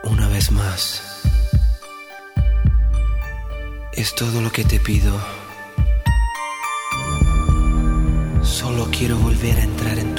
Una vez más, es todo lo que te pido. Solo quiero volver a entrar en